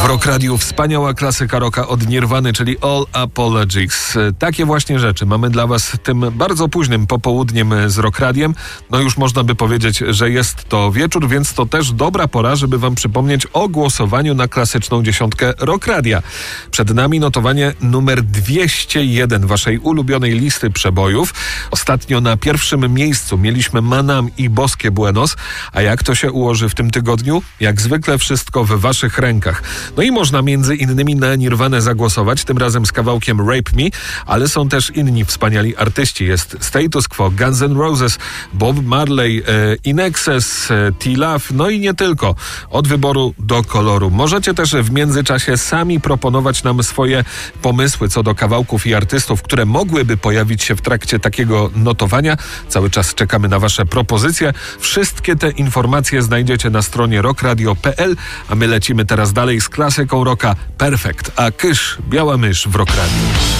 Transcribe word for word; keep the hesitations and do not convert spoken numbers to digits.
Rock Radiu wspaniała klasyka rocka od Nirwany, czyli All Apologies. Takie właśnie rzeczy mamy dla was tym bardzo późnym popołudniem z Rock Radiem. No już można by powiedzieć, że jest to wieczór, więc to też dobra pora, żeby wam przypomnieć o głosowaniu na klasyczną dziesiątkę Rock Radia. Przed nami notowanie numer dwieście jeden waszej ulubionej listy przebojów. Ostatnio na pierwszym miejscu mieliśmy Manam i Boskie Buenos, a jak to się ułoży w tym tygodniu? Jak zwykle wszystko w waszych rękach. No i można między innymi na Nirwanę zagłosować, tym razem z kawałkiem Rape Me, ale są też inni wspaniali artyści. Jest Status Quo, Guns N' Roses, Bob Marley, e, In Excess, e, T-Love, no i nie tylko. Od wyboru do koloru. Możecie też w międzyczasie sami proponować nam swoje pomysły co do kawałków i artystów, które mogłyby pojawić się w trakcie takiego notowania. Cały czas czekamy na wasze propozycje. Wszystkie te informacje znajdziecie na stronie rock radio kropka p l, a my lecimy teraz dalej z klasyką rocka Perfect, a Kysz, Biała Mysz w Rock Radio.